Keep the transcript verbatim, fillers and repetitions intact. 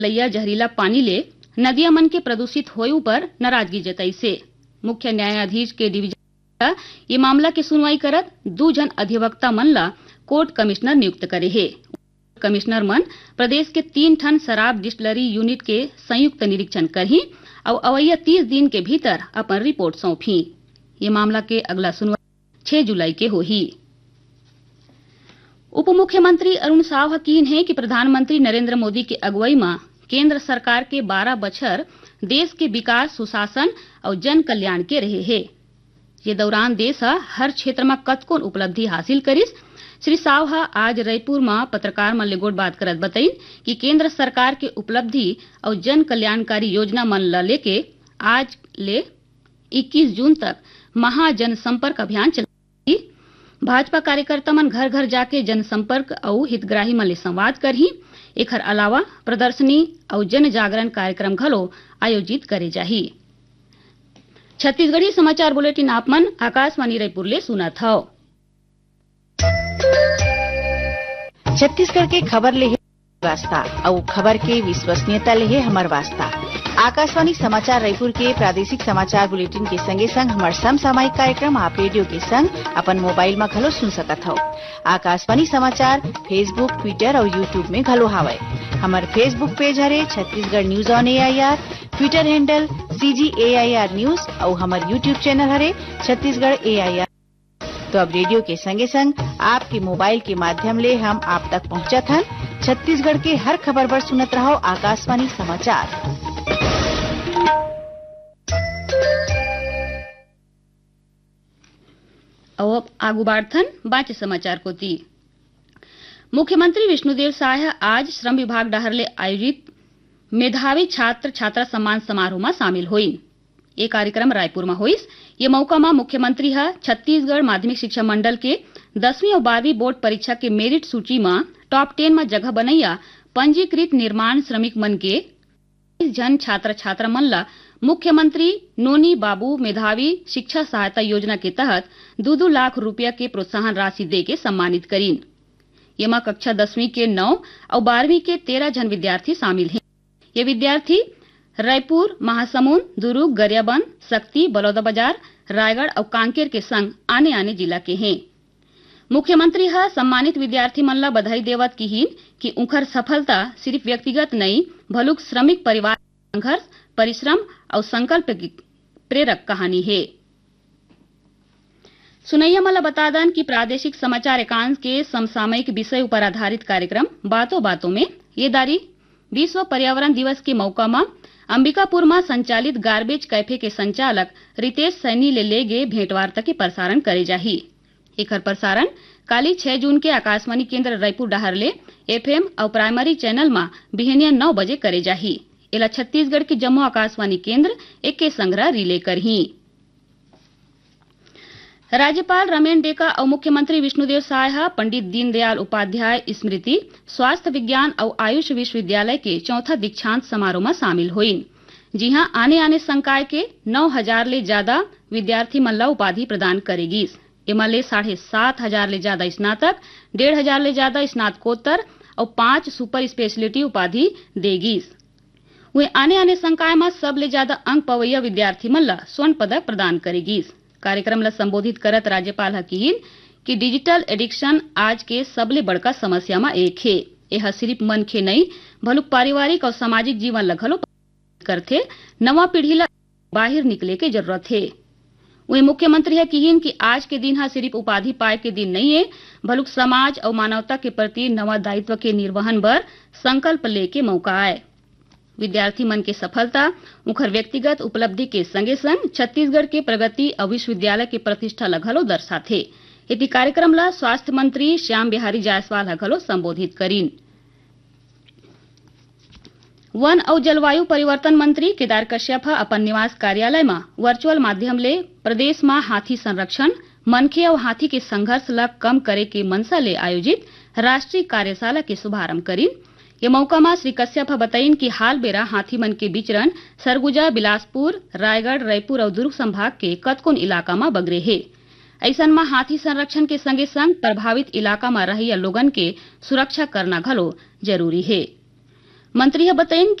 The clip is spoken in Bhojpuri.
लैया जहरीला पानी ले नदिया मन के प्रदूषित होय पर नाराजगी जताई से मुख्य न्यायाधीश के डिवीजन ये मामला के सुनवाई करत दू जन अधिवक्ता मन ला कोर्ट कमिश्नर नियुक्त करे है। कमिश्नर मन प्रदेश के तीन ठन शराब डिस्टिलरी यूनिट के संयुक्त निरीक्षण करही और अवैया तीस दिन के भीतर अपन रिपोर्ट सौंपी। ये मामला के अगला सुनवाई छह जुलाई के होही। उप मुख्यमंत्री अरुण साव हकीन है कि प्रधानमंत्री नरेंद्र मोदी के अगुवाई में केंद्र सरकार के बारह बछर देश के विकास सुशासन और जन कल्याण के रहे है। ये दौरान देश हर क्षेत्र में कतकोन उपलब्धि हासिल करिस। श्री साव आज रायपुर में पत्रकार मन ले गोट बात करत बताई कि केंद्र सरकार के उपलब्धि और जन कल्याणकारी योजना मन ला लेके आज ले इक्कीस जून तक महाजन संपर्क अभियान चला। भाजपा कार्यकर्ता मन घर घर जाके जनसंपर्क और हितग्राही मन ले संवाद करही। एकर अलावा प्रदर्शनी और जन जागरण कार्यक्रम घलो आयोजित करे जाही। छत्तीसगढ़ी समाचार बुलेटिन आप मन आकाशवाणी रायपुर ले सुनत हव। छत्तीसगढ़ के खबर ले वास्ता और खबर के विश्वसनीयता ले हमर वास्ता। आकाशवाणी समाचार रायपुर के प्रादेशिक समाचार बुलेटिन के संगे संग हमार समसामयिक कार्यक्रम आप रेडियो के संग अपन मोबाइल में घलो सुन सकत हो। आकाशवाणी समाचार फेसबुक, ट्विटर और यूट्यूब में घलो हावय। हमार फेसबुक पेज हरे Chhattisgarh news on AIR, Twitter handle CG AIR news और हमार यूट्यूब चैनल हरे छत्तीसगढ़ एआईआर। तो अब रेडियो के संगे संग आपके मोबाइल के माध्यम ले हम आप तक पहुंचत हन। छत्तीसगढ़ के हर खबर पर सुनत रहो आकाशवाणी समाचार। अब आगू बाढ़थन बाचे समाचार को ती। मुख्यमंत्री विष्णुदेव साय आज श्रम विभाग डहर ले आयोजित मेधावी छात्र छात्रा सम्मान समारोह में शामिल हुई। ये कार्यक्रम रायपुर में हुई। ये मौका में मुख्यमंत्री हा छत्तीसगढ़ माध्यमिक शिक्षा मंडल के दसवीं और बारहवीं बोर्ड परीक्षा के मेरिट सूची में टॉप टेन में जगह बनैया पंजीकृत निर्माण श्रमिक मन के जन छात्र छात्रा मन ला मुख्यमंत्री नोनी बाबू मेधावी शिक्षा सहायता योजना के तहत दो दो लाख रुपया के प्रोत्साहन राशि दे के सम्मानित करीन। ये में कक्षा दसवीं के नौ और बारहवीं के तेरह जन विद्यार्थी शामिल हैं। ये विद्यार्थी रायपुर, महासमुंद, दुर्ग, गरियाबंद, सक्ती, बलौदाबाजार, रायगढ़ और कांकेर के संग आने आने जिला के हैं। मुख्यमंत्री हा सम्मानित विद्यार्थी मन ला बधाई देवत की कि उनकर सफलता सिर्फ व्यक्तिगत नहीं भलुक श्रमिक परिवार संघर्ष, परिश्रम और संकल्प की प्रेरक कहानी है। सुनैया मला बता दन कि प्रादेशिक समाचार एकांश के समसामयिक विषय पर आधारित कार्यक्रम बातों बातों में ये दारी विश्व पर्यावरण दिवस के मौका में अंबिकापुर में संचालित गार्बेज कैफे के संचालक रितेश सैनी ले लेगे भेंटवार्ता के प्रसारण करे जाही। एकर प्रसारण काली छह जून के आकाशवाणी केंद्र रायपुर डहर ले एफएम और प्राइमरी चैनल में बिहनिया नौ बजे करे जाही। एला छत्तीसगढ़ के जम्मू आकाशवाणी केंद्र एक के संग्रह रिले करही। राज्यपाल रमेन डेका और मुख्यमंत्री विष्णुदेव साय पंडित दीनदयाल उपाध्याय स्मृति स्वास्थ्य विज्ञान और आयुष विश्वविद्यालय के चौथा दीक्षांत समारोह में शामिल हुई। जी हां, आने आने संकाय के नौ हजार ले ज्यादा विद्यार्थी मन ला उपाधि प्रदान करेगी। इमा ले साढ़े सात हजार ले ज्यादा स्नातक, डेढ़ हजार ले ज्यादा स्नातकोत्तर और पांच सुपर स्पेशलिटी उपाधि देगी। वे आने आने संकाय में सब ले ज्यादा अंक पवैया विद्यार्थी मन ला स्वर्ण पदक प्रदान करेगी। कार्यक्रम ला संबोधित करत राज्यपाल हकीन कि डिजिटल एडिक्शन आज के सबले बड़का समस्या में एक है। यह सिर्फ मन के नहीं भलुक पारिवारिक और सामाजिक जीवन ला घलो करथे। नवा पीढ़ी ला बाहर निकले के जरूरत है। वही मुख्यमंत्री है कहिन कि आज के दिन हा सिर्फ उपाधि पाए के दिन नहीं है, भलुक समाज और मानवता के प्रति नवा दायित्व के निर्वहन बर संकल्प लेके मौका आए। विद्यार्थी मन के सफलता उखर व्यक्तिगत उपलब्धि के संगे संग छत्तीसगढ़ के प्रगति और विश्वविद्यालय के प्रतिष्ठा ला घलो दर्शाथे। इति कार्यक्रम ला स्वास्थ्य मंत्री श्याम बिहारी जायसवाल हा घलो संबोधित करीन। वन और जलवायु परिवर्तन मंत्री केदार कश्यप अपन निवास कार्यालय में वर्चुअल माध्यम ले प्रदेश में हाथी संरक्षण, मनखे और हाथी के संघर्ष ला कम करे के मनसा ले आयोजित राष्ट्रीय कार्यशाला के शुभारंभ करीन। ये मौका में श्री कश्यप बताइन कि हाल बेरा हाथी मन के विचरण सरगुजा, बिलासपुर, रायगढ़, रायपुर और दुर्ग संभाग के कतकोन इलाका में बगरे है। ऐसन में हाथी संरक्षण के संगे संग प्रभावित इलाका में रहिया लोगन के सुरक्षा करना घलो जरूरी है। मंत्री बताइन